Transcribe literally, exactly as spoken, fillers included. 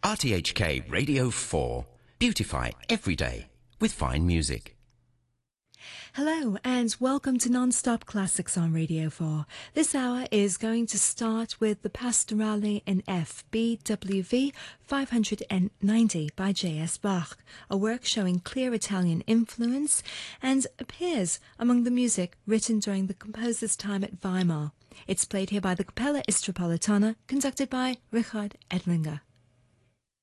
R T H K Radio four. Beautify every day with fine music. Hello and welcome to Non-Stop Classics on Radio four. This hour is going to start with the Pastorale in F, B W V five hundred ninety by J S Bach, a work showing clear Italian influence and appears among the music written during the composer's time at Weimar. It's played here by the Capella Istropolitana, conducted by Richard Edlinger.